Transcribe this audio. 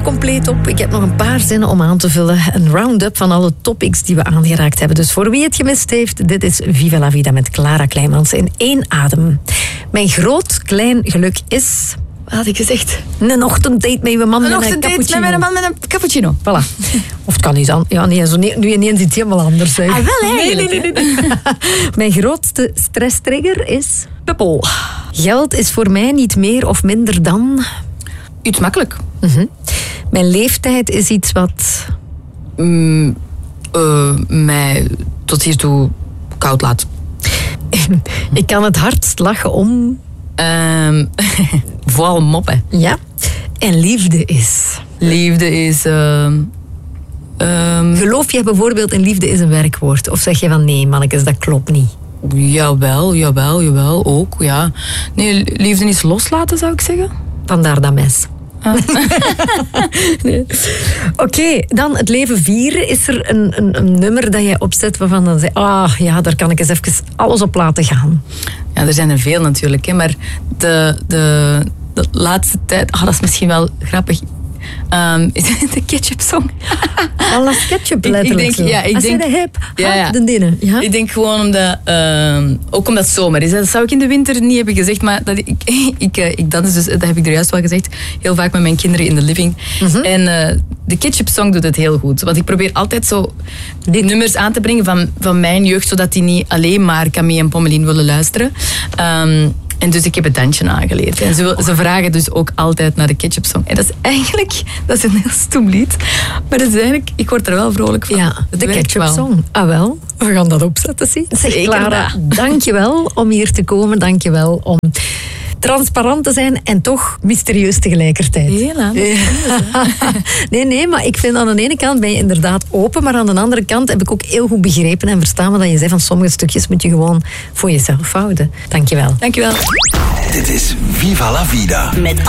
compleet op. Ik heb nog een paar zinnen om aan te vullen. Een round-up van alle topics die we aangeraakt hebben. Dus voor wie het gemist heeft, dit is Viva la Vida met Clara Kleimans in 1 adem. Mijn groot klein geluk is... Wat had ik gezegd? Een ochtenddate met je man met een cappuccino. Met mijn man met een cappuccino. Voilà. Of het kan iets anders. Ja, nee, nu ineens iets helemaal anders. Hè. Ah, wel eigenlijk. Nee. Mijn grootste stresstrigger is... Peppel. Geld is voor mij niet meer of minder dan... Iets makkelijk. Mijn leeftijd is iets wat... Mij tot hiertoe koud laat. Ik kan het hardst lachen om... Vooral moppen. Ja. En liefde is... Liefde is... Geloof jij bijvoorbeeld in liefde is een werkwoord? Of zeg je van nee, mannetjes, dat klopt niet? Jawel, ook, ja. Nee, liefde is loslaten, zou ik zeggen. Vandaar dat mes. Nee. Oké, dan het leven vieren. Is er een nummer dat jij opzet waarvan dan zegt... ja, daar kan ik eens even alles op laten gaan. Ja, er zijn er veel natuurlijk, hè, maar de laatste tijd... dat is misschien wel grappig... is de ketchup song. Alles ketchup letterlijk. Ik denk, als je de heb, de dingen. Ja? Ik denk gewoon omdat... ook omdat het zomer is. Dat zou ik in de winter niet hebben gezegd. Maar dat ik dans dus, dat heb ik er juist wel gezegd, heel vaak met mijn kinderen in de living. En de ketchup song doet het heel goed. Want ik probeer altijd zo die nummers aan te brengen van mijn jeugd, zodat die niet alleen maar Camille en Pommelien willen luisteren. En dus ik heb het dansje aangeleerd. En ze vragen dus ook altijd naar de ketchup song. En dat is een heel stoem lied. Maar dat is eigenlijk, ik word er wel vrolijk van. Ja, de ketchup song. Ah wel, we gaan dat opzetten, zie. Zeg Clara, dankjewel om hier te komen. Dankjewel om transparant te zijn en toch mysterieus tegelijkertijd. Heel aan. Nee, maar ik vind aan de ene kant ben je inderdaad open, maar aan de andere kant heb ik ook heel goed begrepen en verstaan wat je zei van sommige stukjes moet je gewoon voor jezelf houden. Dankjewel. Dankjewel. Dit is Viva la Vida. Met